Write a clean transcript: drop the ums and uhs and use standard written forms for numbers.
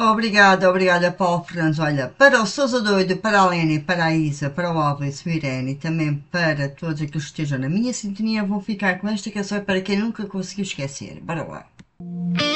Obrigada, obrigada, Paulo Fernandes. Olha, para o Sousa Doido, para a Lene, para a Isa, para o Alves, o Irene e também para todos aqueles que estejam na minha sintonia, vou ficar com esta canção para quem nunca conseguiu esquecer. Bora lá.